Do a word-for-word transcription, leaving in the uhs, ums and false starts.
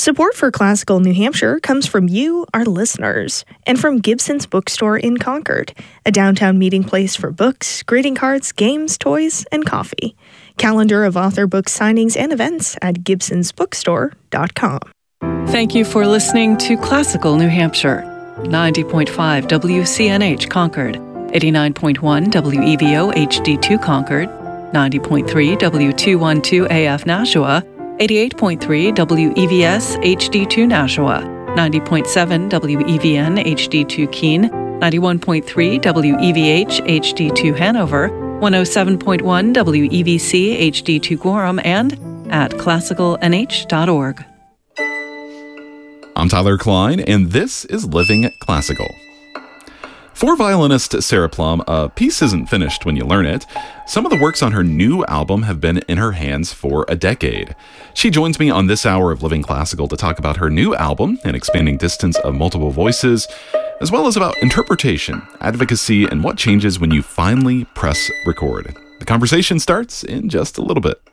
Support for Classical New Hampshire comes from you, our listeners, and from Gibson's Bookstore in Concord, a downtown meeting place for books, greeting cards, games, toys, and coffee. Calendar of author book signings and events at gibsons bookstore dot com. Thank you for listening to Classical New Hampshire. ninety point five W C N H Concord, eighty-nine point one W E V O H D two Concord, ninety point three W two twelve A F Nashua, eighty-eight point three W E V S H D two Nashua, ninety point seven W E V N H D two Keene, ninety-one point three W E V H H D two Hanover, one oh seven point one W E V C H D two Gorham, and at classical n h dot org. I'm Tyler Klein, and this is Living Classical. For violinist Sarah Plum, a piece isn't finished when you learn it. Some of the works on her new album have been in her hands for a decade. She joins me on this hour of Living Classical to talk about her new album, An Expanding Distance of Multiple Voices, as well as about interpretation, advocacy, and what changes when you finally press record. The conversation starts in just a little bit.